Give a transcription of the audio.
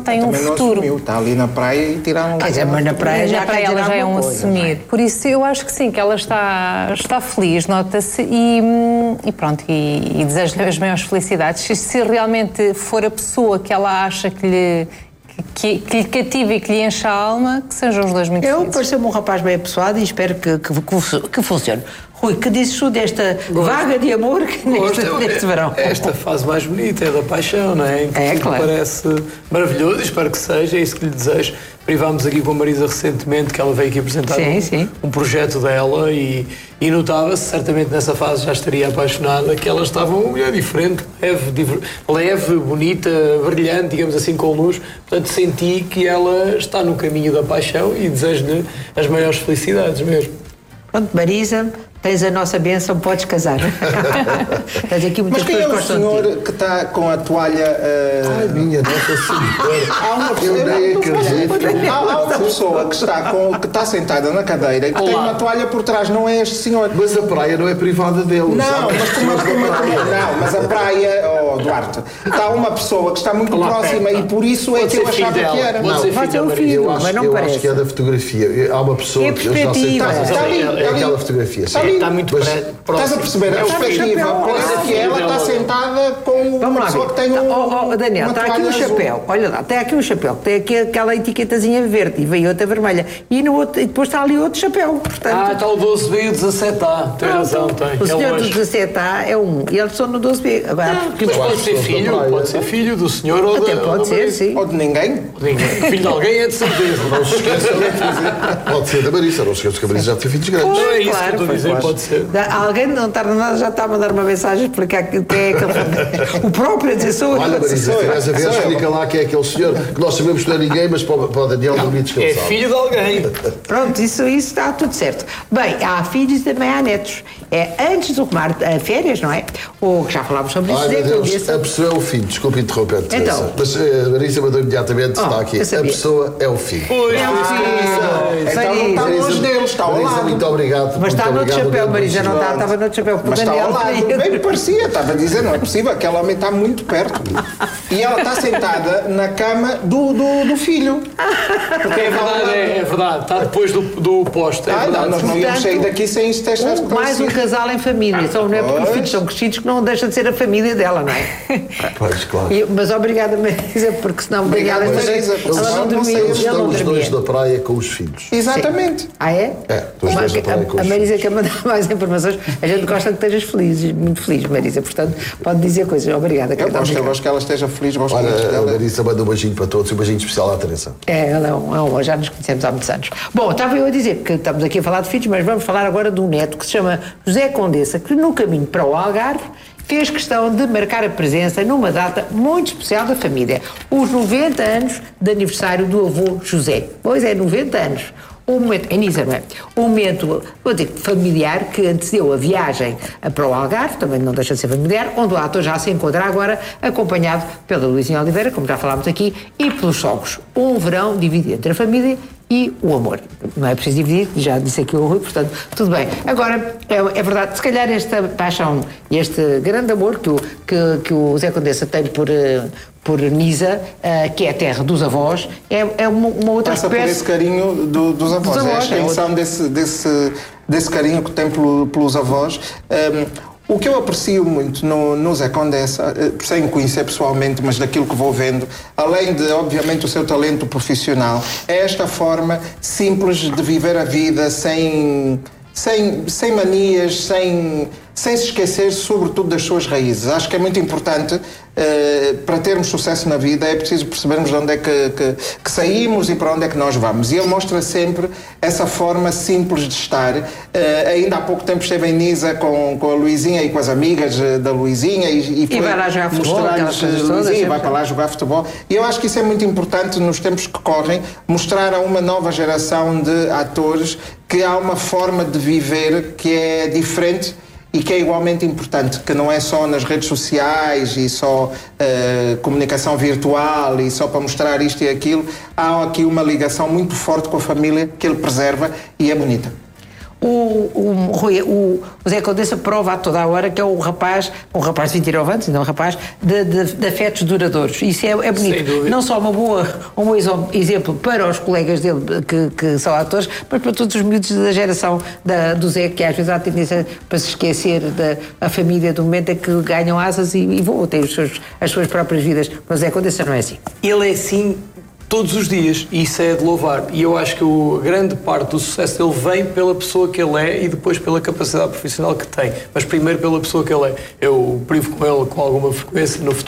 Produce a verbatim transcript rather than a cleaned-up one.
tem um Também futuro. Não assumiu, está ali na praia e tiraram... Ah, mas na praia já, na praia ela já é um coisa, assumir. é? Por isso eu acho que sim, que ela está, está feliz, nota-se, e, e pronto, e, e desejo-lhe as maiores felicidades. Se, se realmente for a pessoa que ela acha que lhe, que, que lhe cativa e que lhe enche a alma, que sejam os dois muito Eu felizes. pareceu-me um rapaz bem apessoado e espero que, que, que, que funcione. Rui, que dizes tu desta Gosto. vaga de amor que neste, Gosto. neste verão? Esta fase mais bonita é da paixão, não é? Em que É, tudo claro. parece maravilhoso, espero que seja, é isso que lhe desejo. Privámos aqui com a Marisa recentemente, que ela veio aqui apresentar Sim, um, sim. um projeto dela e, e notava-se, certamente nessa fase já estaria apaixonada, que ela estava uma mulher diferente, leve, diver, leve, bonita, brilhante, digamos assim, com luz. Portanto, senti que ela está no caminho da paixão e desejo-lhe as maiores felicidades mesmo. Pronto, Marisa, tens a nossa bênção, podes casar. Tens aqui muitas Mas quem é pessoas o que gostam de ti. senhor que está com a toalha... Uh... Ai, minha Nossa Senhora. Há uma pessoa, Eu nem acredito. há, há uma pessoa que está, com, que está sentada na cadeira e que Olá. tem uma toalha por trás, não é este senhor. Mas a praia não é privada dele. Não, sabe? mas como, como, não, mas a praia, oh, Duarte, está uma pessoa que está muito Olá, próxima perto. e por isso é Pode que eu ser filho achava dela. que era. Pode ser Pode filho ser um da filho. Marisa. Eu acho, mas não eu parece. acho que é da fotografia. Há uma pessoa É que eu já sei. perspectiva. Está, Está ali, é, está é ali. aquela fotografia. Está sim. ali. Está muito Mas- pré- próximo. Estás a perceber? É A o filho perspectiva dela. parece É o que filho ela está dela. sentada com Vamos uma lá pessoa ver. que tem um, Oh, oh, Daniel, uma está aqui um toalha azul. chapéu. Olha lá, está aqui um chapéu que tem aqui aquela etiquetazinha verde e veio outra vermelha. E, no outro, e depois está ali outro chapéu. Portanto, Ah, está o doze B e o dezassete A. Tem razão, tem. o É senhor do longe. dezassete A é um e eles são no doze B. Agora, porque Mas pode ser pessoas da filho, praia. pode ser filho do senhor ou até da... pode ou da ser, Marisa. sim. Ou de ninguém. Ninguém. Filho de alguém é de certeza. Não se esqueçam. Pode ser da Marisa. Não se esqueçam que a Marisa já tem filhos grandes. Não é isso Claro, que eu estou a pois, dizer, claro. pode ser. Da- Alguém não está nada, já está a mandar uma mensagem porque quem é aquele. O próprio a dizer sou eu. Olha, Marisa, se estiveres a ver, Sou eu. explica lá quem é aquele senhor que nós sabemos que não é ninguém, mas para o para o Daniel dormir É descansado. filho de alguém. Pronto, isso, isso está tudo certo. Bem, há filhos e também há netos. É antes do tomar a férias, não é? Ou já falámos sobre isso. Ai, Zé meu Deus, Condessa. a pessoa é o filho. Desculpe interromper, Teresa. Então. Mas a Marisa mandou imediatamente, Oh, está aqui. eu A sabia. pessoa é o filho. Pois, É um por isso que eu filho. disse. Então não está Marisa, longe dele, está ao Marisa, lado. muito obrigado. Mas muito está no outro obrigado, chapéu, Daniel. Marisa, não está, estava no outro chapéu. porque Mas o está Daniel ao lado, tem- bem me parecia, estava a dizer, não é possível, aquela homem está muito perto. E ela está sentada na cama do, do, do filho. Porque é verdade, é, é verdade. Está depois do, do poste. É Ah, não, verdade. nós não íamos Portanto, sair daqui sem isso ter Um- mais um casal em família. Só não é porque os Pois. filhos são crescidos que não deixa de ser a família dela, não é? Pois, claro. E- mas obrigada, Marisa, porque senão Obrigada, Daniel, esta Marisa, noite, porque ela senão não não dormia. saímos. Ele não Estão os dois dormia. na praia com os filhos. Exatamente. Ah, é? É, estão os dois na praia com A os Marisa filhos. quer mandar mais informações. A gente gosta que estejas feliz, muito feliz, Marisa. Portanto, pode dizer coisas. Obrigada. Eu querida, gosto, eu obrigada. gosto que ela esteja feliz, gosto muito Olha, a dela. Marisa manda um beijinho para todos e um beijinho especial à Teresa. É, ela é um, é um, já nos conhecemos há muitos anos. Bom, estava eu a dizer que estamos aqui a falar de filhos, mas vamos falar agora de um neto que se chama José Condessa, que no caminho para o Algarve fez questão de marcar a presença numa data muito especial da família, os noventa anos de aniversário do avô José. Pois é, noventa anos. Um momento, é Nisa, não é? Um momento, vou dizer, familiar que antecedeu a viagem para o Algarve, também não deixa de ser familiar, onde o ator já se encontra agora, acompanhado pela Luizinha Oliveira, como já falámos aqui, e pelos sogros. Um verão dividido entre a família e o amor. Não é preciso dividir, já disse aqui o Rui, portanto, tudo bem. Agora, é, é verdade, se calhar esta paixão e este grande amor que o, que, que o Zé Condessa tem por, eh, por Nisa, eh, que é a terra dos avós, é, é uma, uma outra Passa por espécie... esse carinho do- dos avós, Dos é a avós, é extensão desse, desse, desse carinho que tem pelo- pelos avós. Um, o que eu aprecio muito no, no Zé Condessa, eh, sem conhecer pessoalmente, mas daquilo que vou vendo, além de, obviamente, o seu talento profissional, é esta forma simples de viver a vida sem, sem, sem manias, sem, sem se esquecer, sobretudo, das suas raízes. Acho que é muito importante, eh, para termos sucesso na vida, é preciso percebermos de onde é que, que, que saímos e para onde é que nós vamos. E ele mostra sempre essa forma simples de estar. Eh, ainda há pouco tempo esteve em Nisa com, com a Luizinha e com as amigas eh, da Luizinha e, e foi vai lá jogar futebol, aquelas mostrar-lhes coisas a todas, Luizinha, vai sempre. para lá jogar futebol. E eu acho que isso é muito importante nos tempos que correm, mostrar a uma nova geração de atores que há uma forma de viver que é diferente e que é igualmente importante, que não é só nas redes sociais e só uh, comunicação virtual e só para mostrar isto e aquilo. Há aqui uma ligação muito forte com a família que ele preserva e é bonita. o, o, Rui, o, o Zé Condessa prova a toda a hora que é um rapaz, um rapaz de vinte e nove anos, não um rapaz, de, de, de afetos duradouros. Isso é, é bonito. Não só uma boa, um bom exemplo para os colegas dele que, que são atores, mas para todos os miúdos da geração da, do Zé, que às vezes há tendência para se esquecer da a família do momento em que ganham asas e, e voam, têm os seus, as suas próprias vidas. Mas Zé Condessa não é assim. Ele é assim todos os dias, e isso é de louvar. E eu acho que o, grande parte do sucesso dele vem pela pessoa que ele é e depois pela capacidade profissional que tem. Mas primeiro pela pessoa que ele é. Eu privo com ele com alguma frequência no futuro.